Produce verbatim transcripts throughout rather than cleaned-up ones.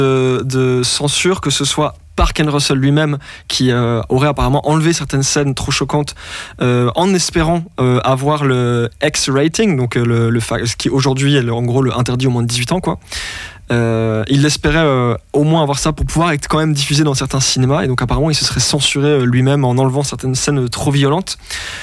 de, de censure, que ce soit par Ken Russell lui-même, qui euh, aurait apparemment enlevé certaines scènes trop choquantes euh, en espérant euh, avoir le X rating, donc euh, le, le fa- ce qui aujourd'hui est le, en gros le interdit au moins de dix-huit ans, quoi. Euh, il espérait euh, au moins avoir ça pour pouvoir être quand même diffusé dans certains cinémas, et donc apparemment il se serait censuré euh, lui-même en enlevant certaines scènes trop violentes.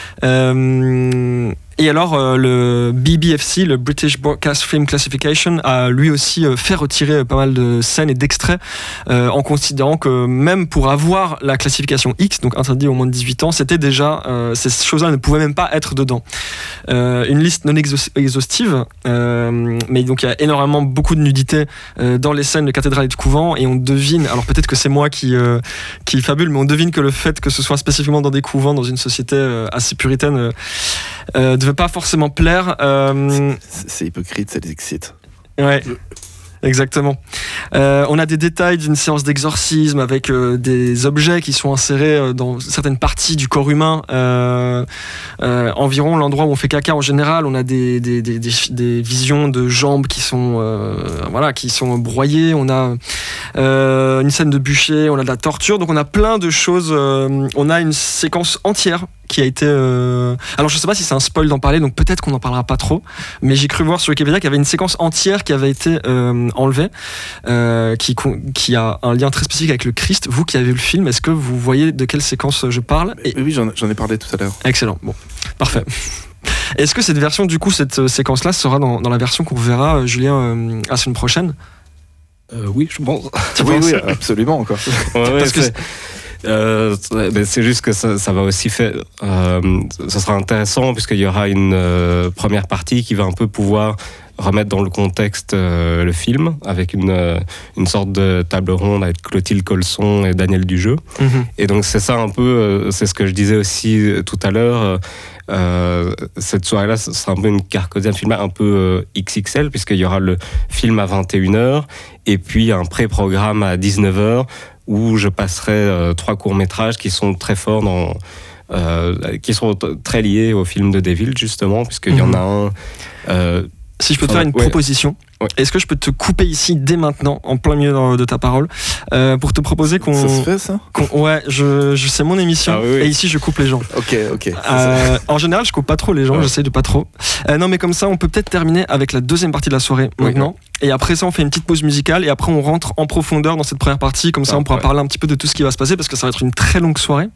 Euh, et alors euh, le B B F C, le British Broadcast Film Classification, a lui aussi euh, fait retirer pas mal de scènes et d'extraits euh, en considérant que même pour avoir la classification X, donc interdit au moins de dix-huit ans, c'était déjà euh, ces choses-là ne pouvaient même pas être dedans. Euh, une liste non exhaus- exhaustive, euh, mais donc il y a énormément beaucoup de nudité euh, dans les scènes de cathédrale et de couvent, et on devine, alors peut-être que c'est moi qui euh, qui fabule, mais on devine que le fait que ce soit spécifiquement dans des couvents, dans une société euh, assez puritaine, euh, euh, devait pas forcément plaire. Euh, c'est, c'est hypocrite, ça les excite. Ouais. Exactement. Euh, on a des détails d'une séance d'exorcisme avec euh, des objets qui sont insérés euh, dans certaines parties du corps humain. Euh, euh, environ l'endroit où on fait caca en général, on a des, des, des, des, des visions de jambes qui sont, euh, voilà, qui sont broyées. On a euh, une scène de bûcher, on a de la torture. Donc on a plein de choses. Euh, on a une séquence entière qui a été... Euh... Alors je sais pas si c'est un spoil d'en parler, donc peut-être qu'on n'en parlera pas trop, mais j'ai cru voir sur Wikipédia qu'il y avait une séquence entière qui avait été euh, enlevée, euh, qui, qui a un lien très spécifique avec le Christ. Vous qui avez vu le film, est-ce que vous voyez de quelle séquence je parle? Et... Oui, j'en, j'en ai parlé tout à l'heure. Excellent, bon, parfait. Est-ce que cette version, du coup, cette séquence-là sera dans, dans la version qu'on verra, Julien, euh, la semaine prochaine? euh, Oui, je pense. Oui, oui, absolument, quoi. Ouais, ouais, Parce que c'est... Euh, ben c'est juste que ça, ça va aussi faire. Euh, ça sera intéressant puisqu'il y aura une euh, première partie qui va un peu pouvoir remettre dans le contexte euh, le film avec une euh, une sorte de table ronde avec Clotilde Colson et Daniel Dujeu. Mm-hmm. Et donc c'est ça un peu, euh, c'est ce que je disais aussi tout à l'heure. Euh, cette soirée-là, ce sera un peu une carcosienne film un peu euh, X X L puisqu'il y aura le film à vingt et une heures et puis un pré-programme à dix-neuf heures. Où je passerai euh, trois courts-métrages qui sont très forts dans, euh, qui sont t- très liés au film de Devil justement, puisqu'il y en a un. Euh, si je peux te faire une ouais. proposition, ouais. Est-ce que je peux te couper ici dès maintenant, en plein milieu de ta parole, euh, pour te proposer qu'on. Ça se fait ça qu'on, Ouais, je, je, c'est mon émission, ah, oui, oui. Et ici je coupe les gens. Ok, ok. Euh, en général, je coupe pas trop les gens, ouais. J'essaie de pas trop. Euh, non, mais comme ça, on peut peut-être terminer avec la deuxième partie de la soirée oui, maintenant. Ouais. Et après ça, on fait une petite pause musicale et après on rentre en profondeur dans cette première partie. Comme ça, ah, on pourra ouais. parler un petit peu de tout ce qui va se passer parce que ça va être une très longue soirée.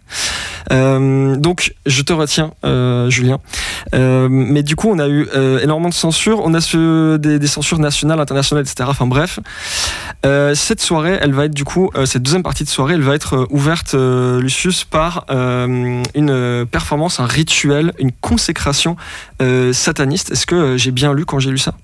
Euh, donc, je te retiens, euh, Julien. Euh, mais du coup, on a eu euh, énormément de censure. On a ce, des, des censures nationales, internationales, et cetera. Enfin bref. Euh, cette soirée, elle va être du coup, euh, cette deuxième partie de soirée, elle va être euh, ouverte, euh, Lucius, par euh, une performance, un rituel, une consécration euh, sataniste. Est-ce que euh, j'ai bien lu quand j'ai lu ça ?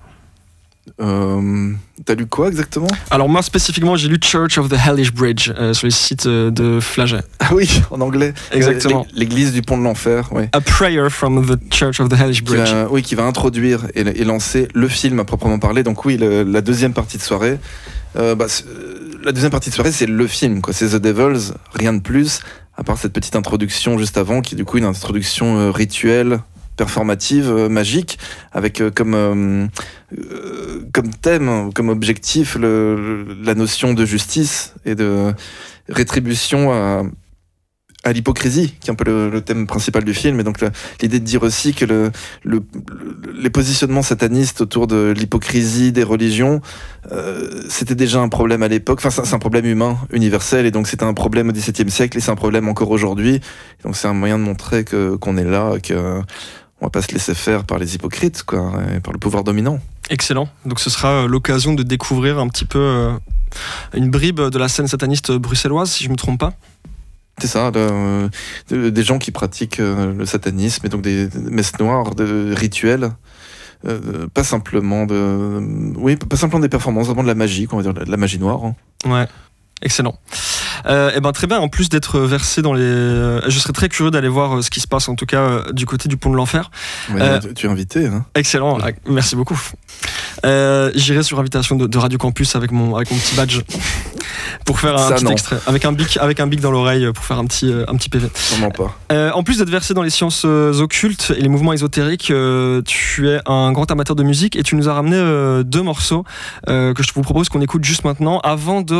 Euh, t'as lu quoi exactement ? Alors moi spécifiquement j'ai lu Church of the Hellish Bridge euh, sur les sites euh, de Flagey. Ah oui, en anglais. Exactement. Euh, l'église du pont de l'enfer. Oui. A prayer from the Church of the Hellish Bridge. Qui va, oui, qui va introduire et, et lancer le film à proprement parler. Donc oui, le, la deuxième partie de soirée. Euh, bah, la deuxième partie de soirée c'est le film, quoi. C'est The Devils, rien de plus. À part cette petite introduction juste avant, qui est du coup une introduction euh, rituelle. Performative, euh, magique, avec euh, comme, euh, euh, comme thème, comme objectif le, le, la notion de justice et de rétribution à, à l'hypocrisie, qui est un peu le, le thème principal du film. Et donc le, l'idée de dire aussi que le, le, le, les positionnements satanistes autour de l'hypocrisie des religions, euh, c'était déjà un problème à l'époque. Enfin, c'est, c'est un problème humain, universel, et donc c'était un problème au dix-septième siècle, et c'est un problème encore aujourd'hui. Et donc c'est un moyen de montrer que, qu'on est là, que on va pas se laisser faire par les hypocrites, quoi, et par le pouvoir dominant. Excellent. Donc ce sera l'occasion de découvrir un petit peu euh, une bribe de la scène sataniste bruxelloise, si je me trompe pas. C'est ça, de, de, des gens qui pratiquent euh, le satanisme, et donc des, des messes noires, de rituels, euh, pas simplement de, oui, pas simplement des performances, vraiment de la magie, on va dire de la magie noire. Hein. Ouais. Excellent. Euh, et ben très bien. En plus d'être versé dans les, euh, je serais très curieux d'aller voir euh, ce qui se passe en tout cas euh, du côté du pont de l'enfer. Mais euh, tu es invité. Hein. Excellent. Ouais. Merci beaucoup. Euh, j'irai sur invitation de, de Radio Campus avec mon avec mon petit badge. pour faire un Ça, petit non. extrait avec un bic, avec un bic dans l'oreille pour faire un petit, euh, un petit P V. Sûrement pas. Euh, en plus d'être versé dans les sciences euh, occultes et les mouvements ésotériques, euh, tu es un grand amateur de musique et tu nous as ramené euh, deux morceaux euh, que je vous propose qu'on écoute juste maintenant avant de